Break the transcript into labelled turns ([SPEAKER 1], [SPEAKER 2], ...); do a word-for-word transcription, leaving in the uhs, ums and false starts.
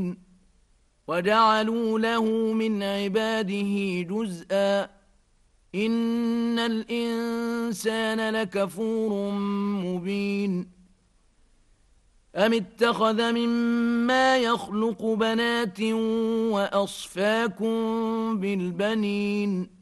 [SPEAKER 1] وجعلوا له من عباده جزءا إن الإنسان لكفور مبين أم اتخذ مما يخلق بنات وأصفاكم بالبنين